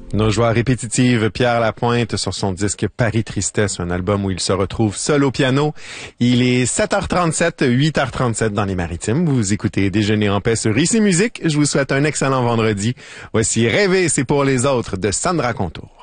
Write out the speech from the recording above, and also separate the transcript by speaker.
Speaker 1: Nos joies répétitives, Pierre Lapointe sur son disque Paris Tristesse, un album où il se retrouve seul au piano. Il est 7h37, 8h37 dans les Maritimes. Vous écoutez Déjeuner en paix sur Ici Musique. Je vous souhaite un excellent vendredi. Voici Rêver, c'est pour les autres de Sandra Contour.